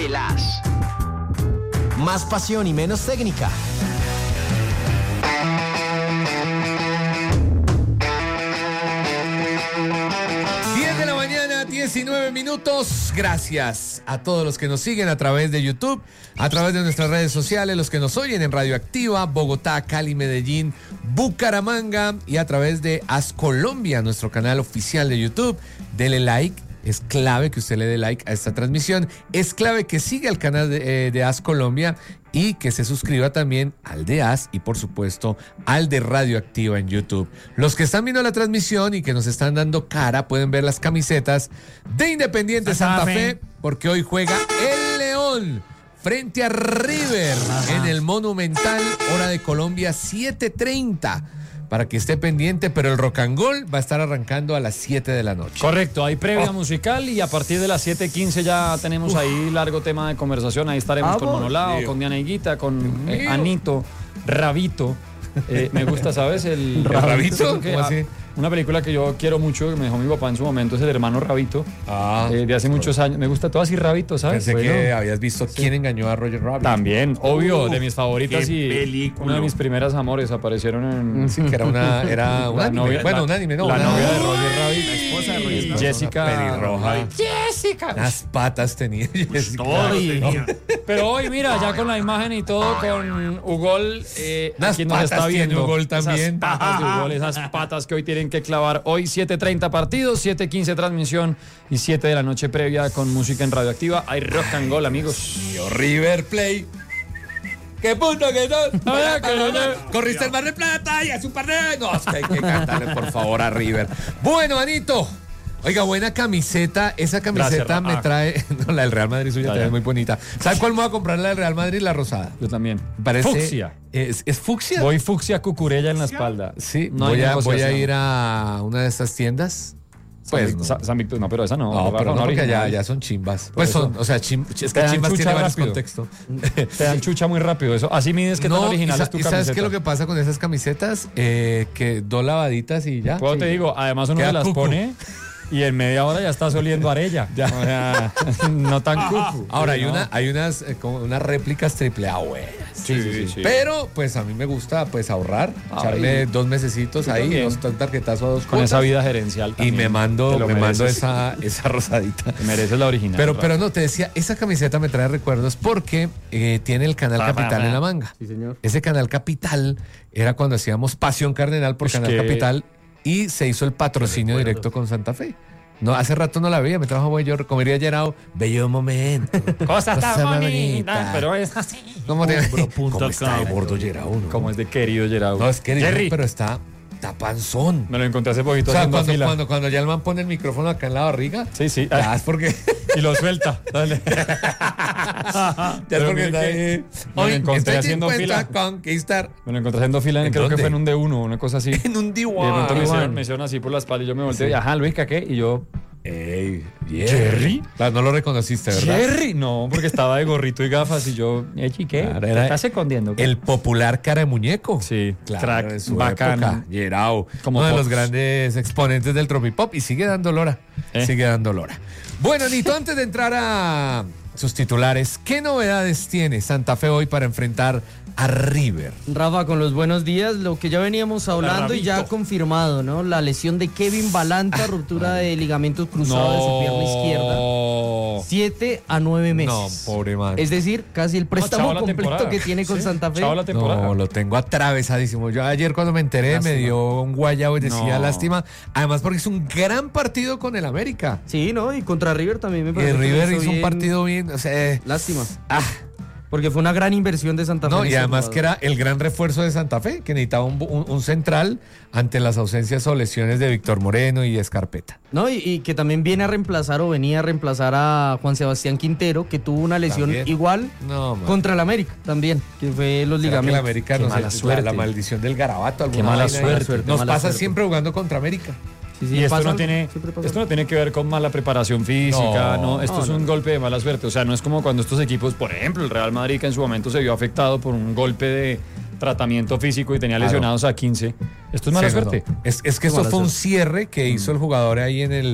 El As. Más pasión y menos técnica. 19 minutos. Gracias a todos los que nos siguen a través de YouTube, a través de nuestras redes sociales, los que nos oyen en Radioactiva, Bogotá, Cali, Medellín, Bucaramanga y a través de As Colombia, nuestro canal oficial de YouTube. Dele like. Es clave que usted le dé like a esta transmisión. Es clave que siga el canal de As Colombia y que se suscriba también al de As y por supuesto al de Radioactiva en YouTube. Los que están viendo la transmisión y que nos están dando cara pueden ver las camisetas de Independiente Santa Fe porque hoy juega el León frente a River en el Monumental, hora de Colombia 7:30. Para que esté pendiente, pero el Rock and Roll va a estar arrancando a las 7 de la noche. Correcto, hay previa musical y a partir de las 7:15 ya tenemos ahí largo tema de conversación. Ahí estaremos con Monolao, con Diana Higuita, con Anito, Rabito. Me gusta, ¿sabes? ¿El Rabito? ¿Cómo así? Una película que yo quiero mucho, que me dejó mi papá en su momento, es El hermano Rabito. De hace muchos años. Me gusta todo así Rabito, ¿sabes? Pensé que habías visto ¿Quién engañó a Roger Rabbit? También, obvio, de mis favoritas y película. una de mis primeras amores aparecieron en... Sí, que era un anime. Novia, bueno, un anime, ¿no? La novia de Roger Rabbit. La esposa de Roger Rabbit. Jessica. Pelirroja. Jessica. Las patas tenía Jessica. Todo tenía. Pero hoy, mira, ya con la imagen y todo, con Ugol, Las quien nos patas está tiene viendo. Ugol también. Esas patas de Ugol, esas patas que hoy tienen que clavar. Hoy 7:30 partidos, 7:15 transmisión y 7 de la noche previa con música en Radioactiva. Hay Rock and Roll, amigos. River Play. ¡Qué punto que son! Corriste el Mar del Plata y hace un par de... No, es que hay que cantarle por favor a River. Bueno, Anito. Oiga, buena camiseta. Esa camiseta Gracias, me trae... No, la del Real Madrid suya también es muy bonita. ¿Sabe cuál me voy a comprar? La del Real Madrid, la rosada. Yo también. Parece... Fucsia. ¿Es fucsia? Voy fucsia cucurella en la espalda. Sí, No hay voy a negociación. ir a una de estas tiendas. Pues no. San Víctor, no, pero esa no. No, pero no, porque original. ya son chimbas. Por Pues eso. son, o sea, es que Te dan chimbas chucha tiene varios rápido. contextos. Te dan chucha muy rápido. Eso. Así mides que tan original es tu ¿y camiseta. sabes qué es lo que pasa con esas camisetas? Que 2 lavaditas y ya. Pues te digo, además uno Queda se las cucu. pone y en media hora ya estás oliendo arella. Ya. O sea, no tan cucu. Ahora, Sí, ¿no? hay unas como unas réplicas AAA buenas. Sí. Pero, pues a mí me gusta pues ahorrar, echarle 2 mesecitos Yo ahí, también. 2 tarjetazos a 2 Con esa vida gerencial y también. me Te mando lo mereces. esa rosadita. Te mereces la original. Pero no, te decía, esa camiseta me trae recuerdos porque tiene el Canal Capital en la manga. Sí, señor. Ese Canal Capital era cuando hacíamos Pasión Cardenal por Pues Canal que- Capital y se hizo el patrocinio directo con Santa Fe. No, hace rato no la veía, me trajo bello, como diría Gerao, bello momento. Cosa tan Cosa bonita, bonita. pero es así. ¿Cómo, Punto ¿Cómo está de com. gordo Gerao? ¿No? Como es de querido Gerardo. No, es que Jerry. pero está panzón. Me lo encontré hace poquito O sea, haciendo fila. cuando ya el man pone el micrófono acá en la barriga, Sí. ya es porque... Y lo suelta. Dale. ya es Pero porque mire está que ahí. me lo encontré estoy haciendo dispuesta fila. a conquistar Me lo encontré haciendo fila, ¿En creo dónde? que fue en un D1, una cosa así. en un Y de pronto D1. me hicieron así por la espalda y yo me volteé y ajá, Luis, ¿qué? Y yo, Ey, ¿Jerry? Claro, no lo reconociste, ¿verdad? ¿Jerry? No, porque estaba de gorrito y gafas y yo, ¿qué? Claro, ¿Te era estás escondiendo? El popular cara de muñeco. Sí, Claro, crack, en su bacán. época, Gerao, Como uno de los Pops. grandes exponentes del tropipop y sigue dando lora. Sigue dando lora. Bueno, Nito, antes de entrar a sus titulares, ¿qué novedades tiene Santa Fe hoy para enfrentar a River? Rafa, con los buenos días, lo que ya veníamos hablando y ya Rabito. confirmado, ¿no? La lesión de Kevin Balanta, ruptura de ligamentos cruzados de su pierna izquierda. 7 a 9 meses. No, pobre man. Es decir, casi el préstamo chao la completo temporada. que tiene con Sí, Santa Fe. chao la temporada. No, lo tengo atravesadísimo. Yo ayer cuando me enteré Lástima. me dio un guayabo y decía No. lástima. Además porque es un gran partido con el América. Sí, ¿no? Y contra River también me Y parece. que River lo hizo un bien. partido bien, o sea... Lástima. Ah, Porque fue una gran inversión de Santa Fe. no, en y ese además jugador. que era el gran refuerzo de Santa Fe, que necesitaba un central ante las ausencias o lesiones de Víctor Moreno y Escarpeta. No, y que también viene a reemplazar o venía a reemplazar a Juan Sebastián Quintero, que tuvo una lesión También. igual No, man. contra el América también, que fue los ¿Será que el ligamentos. América Qué no mala sé, suerte. la maldición del garabato. alguna Qué mala vaina ahí? suerte, Nos mala pasa suerte. siempre jugando contra América. Sí, sí, Y esto pasa no, algo, tiene, siempre pasa esto no tiene que ver con mala preparación física, no, esto No, es no. un golpe de mala suerte. O sea, no es como cuando estos equipos, por ejemplo, el Real Madrid, que en su momento se vio afectado por un golpe de tratamiento físico y tenía Claro. lesionados a 15. Esto es mala Sí, no, suerte. no. Es que esto Mala fue un suerte. cierre que hizo el jugador ahí en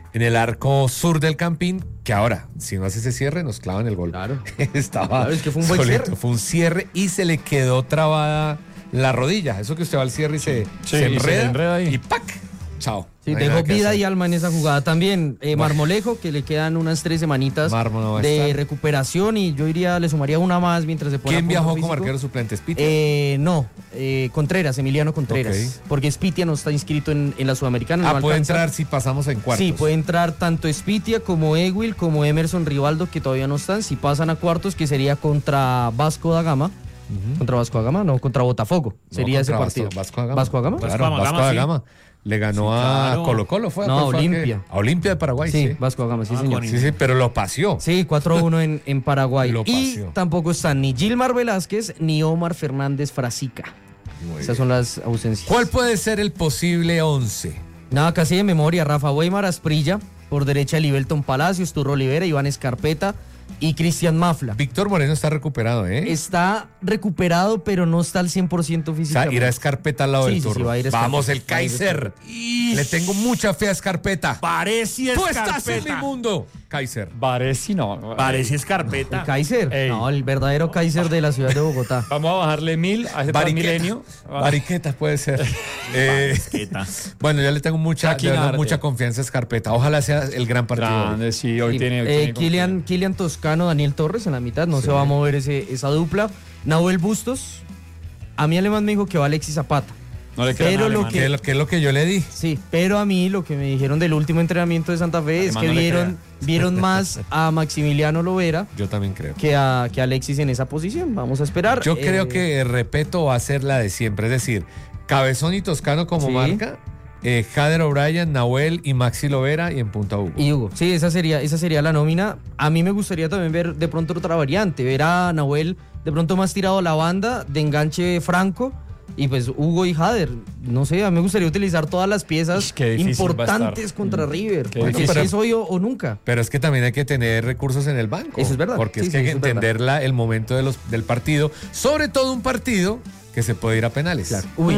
en el arco sur del Campín, que ahora, si no hace ese cierre, nos clavan el gol. Claro. Estaba Claro, es que fue un buen solito, cierre. fue un cierre y se le quedó trabada la rodilla. Eso que usted va al cierre y se enreda ahí. y ¡pac! Chao. Sí, No hay dejó nada que vida hacer. y alma en esa jugada. También Marmolejo, que le quedan unas 3 semanitas Marmo no va a de estar. recuperación y yo le sumaría una más mientras se pone. ¿Quién a punto viajó físico. como arquero suplente? ¿Spitia? No, Contreras, Emiliano Contreras. Ok. Porque Spitia no está inscrito en la Sudamericana. no puede alcanza. entrar si pasamos en cuartos. Sí, puede entrar tanto Spitia como Ewil, como Emerson Rivaldo, que todavía no están. Si pasan a cuartos, que sería contra Vasco da Gama. ¿Contra Vasco da Gama? No, contra Botafogo. No, Sería ese contra partido. Vasco da Gama. ¿Vasco da Gama? Claro, Vasco da Gama, da sí. Gama. Le ganó Sí, a claro. Colo-Colo, fue. No, ¿cuál fue? Olimpia. A Olimpia de Paraguay, Sí, sí. Vasco da Gama, sí, Ah, señor. con Sí, sí, pero lo paseó. Sí, 4-1 en Paraguay. Lo Y paseó. tampoco están ni Gilmar Velázquez ni Omar Fernández Frasica. Muy Esas bien. son las ausencias. ¿Cuál puede ser el posible 11? Nada, casi de memoria. Rafa Weimar, Asprilla. Por derecha, Libelton Palacios, Turro Olivera, Iván Escarpeta y Cristian Mafla. Víctor Moreno está recuperado, ¿eh? Está recuperado, pero no está al 100% O sea, físicamente. irá a Escarpeta al lado Sí, del sí, sí, turno. va a ir a Vamos, Escarpeta. el Kaiser. Le tengo mucha fe a Escarpeta. Parece Tú estás en mi Escarpeta. mundo, Kaiser. Varesi no. Parece El Escarpeta. Kaiser. Ey. No, el verdadero Kaiser de la ciudad de Bogotá. Vamos a bajarle 1000 a ese Transmilenio. Bariqueta puede ser. Escarpeta. Bueno, ya le tengo mucha, de verdad, Shaquinarte. mucha confianza a Escarpeta. Ojalá sea el gran partido. Grande, sí, hoy Sí. tiene. Kylian Toscano, Daniel Torres en la mitad. No se va a mover esa dupla. Nahuel Bustos. A mí Alemán me dijo que va Alexis Zapata. No le queda Pero nada, lo Alemán. ¿Qué es lo que yo le di? Sí, pero a mí lo que me dijeron del último entrenamiento de Santa Fe es Alemán que no le vieron más a Maximiliano Lovera Yo también creo. que a Alexis en esa posición. Vamos a esperar. Yo creo que Repeto va a ser la de siempre. Es decir, Cabezón y Toscano como Sí. marca. Jader O'Brien, Nahuel y Maxi Lovera y en punta Hugo. Y Hugo, sí, esa sería la nómina. A mí me gustaría también ver de pronto otra variante, ver a Nahuel de pronto más tirado a la banda, de enganche Franco, y pues Hugo y Jader. No sé, a mí me gustaría utilizar todas las piezas Ish, qué difícil va a importantes estar. contra River. Qué Porque difícil. si es hoy o nunca. Pero es que también hay que tener recursos en el banco. Eso es verdad. Porque Sí, es que sí, hay que eso es entender el momento del partido. Sobre todo un partido que se puede ir a penales. Claro. Uy,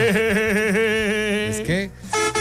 Es que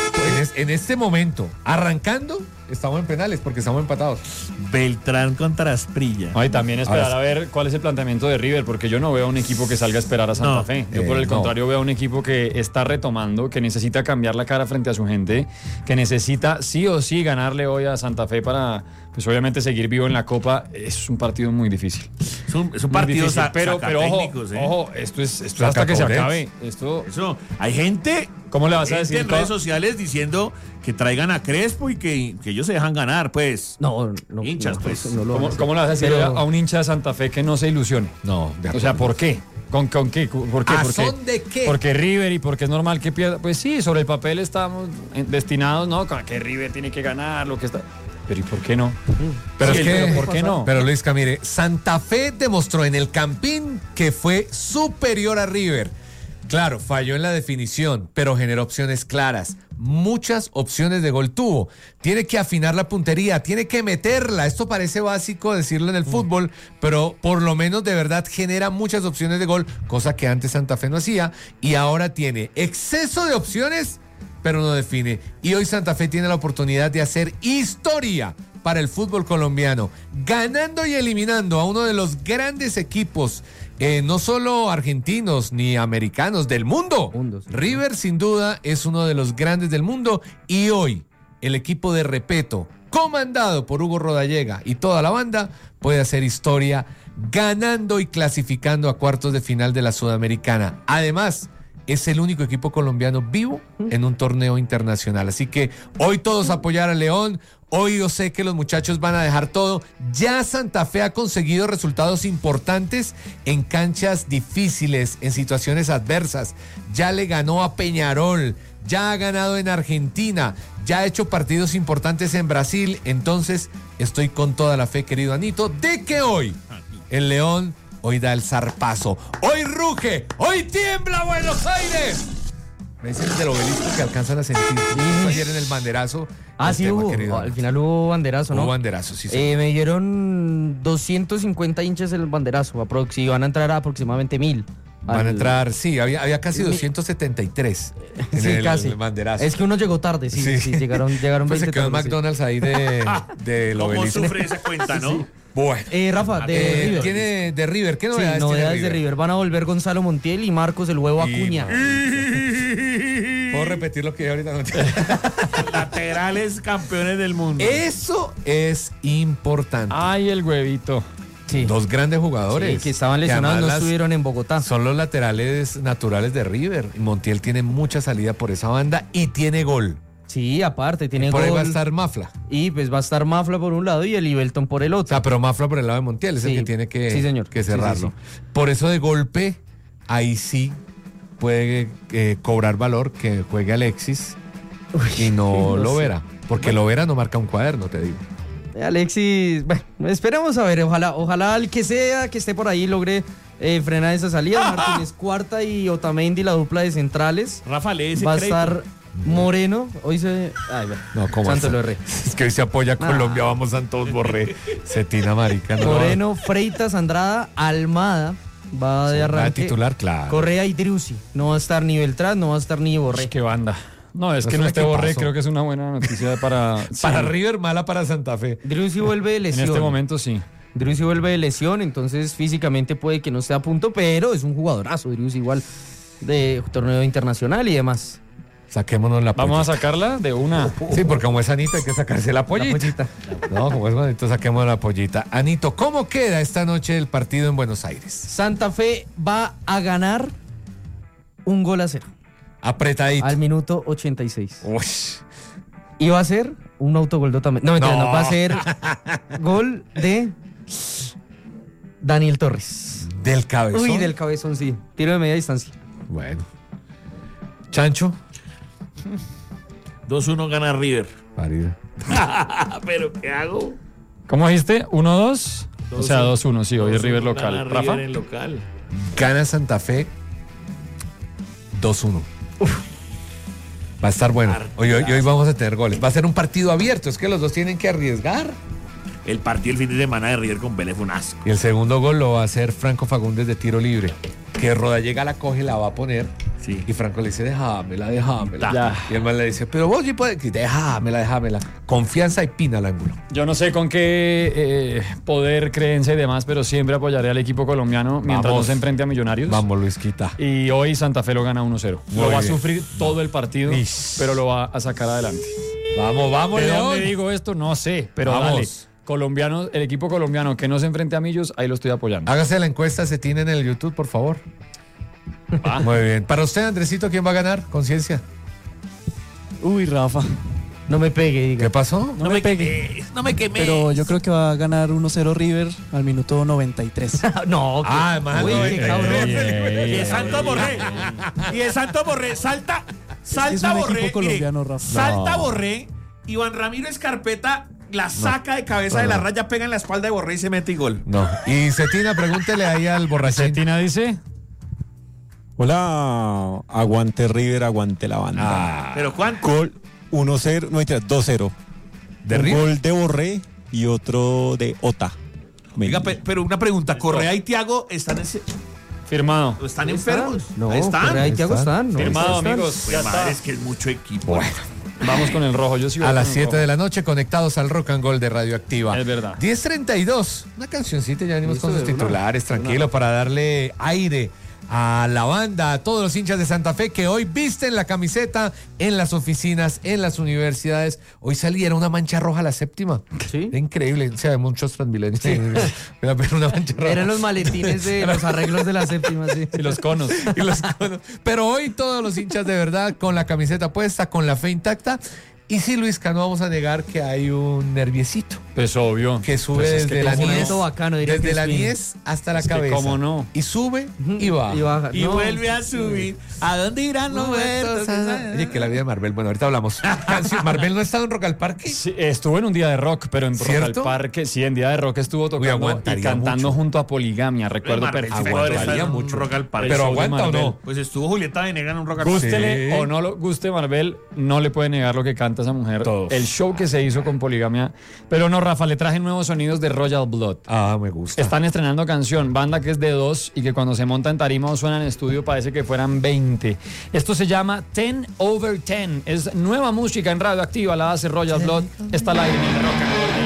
en este momento, arrancando, estamos en penales porque estamos empatados. Beltrán contra Asprilla. No, y también esperar Ahora a ver cuál es el planteamiento de River, porque yo no veo a un equipo que salga a esperar a Santa No, Fe. Yo por el no. contrario veo a un equipo que está retomando, que necesita cambiar la cara frente a su gente, que necesita sí o sí ganarle hoy a Santa Fe para, pues obviamente seguir vivo en la Copa. Es un partido muy difícil. Es un Muy partido difícil, pero ojo, sacatécnicos, ¿eh? ojo, esto es hasta que se Sacacorets. acabe. Esto, Eso, hay gente, ¿cómo le vas a gente decir? en redes sociales diciendo que traigan a Crespo y que ellos se dejan ganar, pues. no, Hinchas, pues. no lo van a ¿Cómo, hacer. cómo le vas a decir Pero- a un hincha de Santa Fe que no se ilusione? No, de O sea, acuerdo. ¿por qué? ¿Con qué? ¿Por qué? ¿A ¿Por qué? son de qué? Porque River y porque es normal que pierda. Pues sí, sobre el papel estamos destinados, ¿no? Con que River tiene que ganar, lo que está. Pero ¿y por qué no? Pero Sí, es que, pero ¿por qué no? Pero Luisca, mire, Santa Fe demostró en el Campín que fue superior a River. Claro, falló en la definición, pero generó opciones claras. Muchas opciones de gol tuvo. Tiene que afinar la puntería, tiene que meterla. Esto parece básico decirlo en el fútbol, pero por lo menos de verdad genera muchas opciones de gol, cosa que antes Santa Fe no hacía. Y ahora tiene exceso de opciones, pero no define. Y hoy Santa Fe tiene la oportunidad de hacer historia para el fútbol colombiano, ganando y eliminando a uno de los grandes equipos, no solo argentinos ni americanos, del mundo. Sí. River sin duda es uno de los grandes del mundo y hoy el equipo de Repeto, comandado por Hugo Rodallega y toda la banda, puede hacer historia ganando y clasificando a cuartos de final de la Sudamericana. Además, es el único equipo colombiano vivo en un torneo internacional. Así que hoy todos apoyar a León. Hoy yo sé que los muchachos van a dejar todo. Ya Santa Fe ha conseguido resultados importantes en canchas difíciles, en situaciones adversas. Ya le ganó a Peñarol, ya ha ganado en Argentina, ya ha hecho partidos importantes en Brasil. Entonces estoy con toda la fe, querido Anito, de que hoy el León hoy da el zarpazo. Hoy ruge, hoy tiembla Buenos Aires. Me dicen del obelisco que alcanzan a sentir. Ayer en el banderazo. Ah, el sí tema, hubo. querido. Al final hubo banderazo, ¿no? Hubo banderazo, sí, sí. Me dieron 250 hinchas en el banderazo. Y van a entrar aproximadamente 1000. Van a entrar, sí, había casi 273 en Sí, el casi. banderazo. Es que uno llegó tarde, sí, llegaron Pues 20 se quedó en tarde, sí. McDonald's ahí del ¿Cómo obelisco. sufre esa cuenta, no? Bueno. Rafa, de River. Tiene de River, ¿qué Sí, novedades, novedades tiene de River. Van a volver Gonzalo Montiel y Marcos el Huevo Y- Acuña. ¿Puedo repetir lo que dije ahorita? Laterales campeones del mundo. Eso es importante. Ay, el huevito. Sí. Dos grandes jugadores. Sí, que estaban lesionados, además no estuvieron en Bogotá. Son los laterales naturales de River. Montiel tiene mucha salida por esa banda y tiene gol. Sí, aparte, tiene Por ahí va a gol. estar Mafla. Y pues va a estar Mafla por un lado y el Ibelton por el O otro. sea, pero Mafla por el lado de Montiel es el Sí. que tiene que, Sí, señor. que Sí, cerrarlo. sí, Por eso de golpe, ahí sí puede cobrar valor que juegue Alexis y no no Lovera. Porque Lovera no marca un cuaderno, te digo. Alexis, bueno, esperemos a ver, ojalá el que sea que esté por ahí logre frenar esa salida. Martínez Cuarta y Otamendi, la dupla de centrales. Rafa, lee ese Va a crédito. estar Moreno, hoy se... Ay, bueno, No, ¿cómo Santos así? lo erré. Es que hoy se apoya a Colombia, vamos Santos Borré. Cetina marica. No, Moreno, Freitas, Andrada, Almada, va de va a arranque. titular, claro. Correa y Driussi. No va a estar ni Beltrán, no va a estar ni Borré. Qué banda. No, es Es que no un esté Borré, equipazo. creo que es una buena noticia para... Para sí, River, mala para Santa Fe. Driussi vuelve de en lesión. este momento sí. Driussi vuelve de lesión, entonces físicamente puede que no esté a punto, pero es un jugadorazo, Driussi igual de torneo internacional y demás. Saquémonos la pollita. Vamos a sacarla de una. Sí, porque como es Anito hay que sacarse la pollita. La pollita. No, como es Anito, saquemos la pollita. Anito, ¿cómo queda esta noche el partido en Buenos Aires? Santa Fe va a ganar 1-0 Apretadito. al minuto 86. Uy. Y va a ser un autogol de Otamendi. No, mentira, No. no, va a ser gol de Daniel Torres. Del cabezón. Uy, del cabezón, sí. Tiro de media distancia. Bueno. Chancho. 2-1 gana River. Parido. ¿Pero qué hago? ¿Cómo dijiste? ¿1-2? O sea, 2-1, sí, hoy es 2-1 River gana local. Rafa. River en local. Gana Santa Fe 2-1. Va a estar bueno. Hoy vamos a tener goles. Va a ser un partido abierto. Es que los dos tienen que arriesgar. El partido el fin de semana de River con Vélez fue un asco. Y el segundo gol lo va a hacer Franco Fagundes de tiro libre. Que Rodallega la coge, la va a poner. Sí. Y Franco le dice, déjamela. Ya. Y el man le dice, pero vos sí puedes. Déjamela. Confianza y pina al ángulo. Yo no sé con qué poder, creencia y demás, pero siempre apoyaré al equipo colombiano mientras Vamos. no se enfrente a Millonarios. Vamos, Luisquita. Y hoy Santa Fe lo gana 1-0. Muy Lo va a bien. sufrir todo el partido, Ish. pero lo va a sacar adelante. Vamos, ¿De León. dónde digo esto? No sé, pero Vamos. dale. Colombianos, el equipo colombiano que no se enfrente a Millos, ahí lo estoy apoyando. Hágase la encuesta, se tiene en el YouTube, por favor. Muy bien. Para usted, Andresito, ¿quién va a ganar? Conciencia. Uy, Rafa. No me pegue, diga. ¿Qué pasó? No me quemé. No me quemé. Pero yo creo que va a ganar 1-0 River al minuto 93. No, que- Además, uy, no, qué cabrón. Y el Santos Borré. Y el Santos Borré. Salta es un Borré. equipo colombiano, Rafa. Salta Borré. Iván Ramiro Escarpeta la saca de cabeza de la raya, pega en la espalda de Borré y se mete y gol. No. Y Cetina, pregúntele ahí al borrachín. Cetina dice, Hola, aguante River, aguante la banda. Pero Juan, Gol 1-0, no mentira, 2-0. ¿De Un River? gol de Borré y otro de Ota. oiga, pero una pregunta, Correa y Tiago están firmado. enfermos. No, Ahí están. Correa y Thiago están. ¿no? Firmado, Están. amigos. Pues Ya madre, está. es que es mucho equipo. Bueno. Vamos con el rojo. Yo sí voy A las con el 7 rojo. de la noche, conectados al Rock and Roll de Radioactiva. Es verdad. 10:32. Una cancioncita, ya venimos Listo, con sus de una. titulares, tranquilo, para darle aire a la banda, a todos los hinchas de Santa Fe que hoy visten la camiseta en las oficinas, en las universidades. Hoy salía una mancha roja la séptima. Sí. Increíble. O sea, muchos transmilenios. Pero una mancha roja. Eran los maletines de los arreglos de la séptima, sí. Y los conos. Y los conos. Pero hoy todos los hinchas de verdad con la camiseta puesta, con la fe intacta. Y sí, Luisca, no vamos a negar que hay un nerviecito Pues obvio. que sube Pues es que desde la cómo no. niez, Bacano, diría desde que la es bien. niez hasta la Es que cabeza. cómo no. Y sube y baja. Y baja. Y No. vuelve a subir. ¿A dónde irán los muertos? Oye, que la vida de Marvel. Bueno, ahorita hablamos. Marvel no ha estado en Rock al Parque. Sí, estuvo en un día de rock, pero en Rock ¿Cierto? al Parque, sí, en día de rock estuvo tocando y aguantaría cantando mucho. junto a Poligamia, recuerdo Marvel, perfecto. aguantaría en un mucho. Rock al Parque. Pero show de aguanta o no. Marvel. Pues estuvo Julieta Venegas en un Rock al Parque. Gústele Sí. o no lo guste Marvel, no le puede negar lo que canta encanta esa mujer. Todos. El show que se hizo con Poligamia. Pero no, Rafa, le traje nuevos sonidos de Royal Blood. Ah, me gusta. Están estrenando canción, banda que es de 2 y que cuando se monta en tarima o suena en estudio parece que fueran 20. Esto se llama 10 over 10. Es nueva música en Radio Activa, la hace Royal Blood. Está al aire en el Rock and Roll.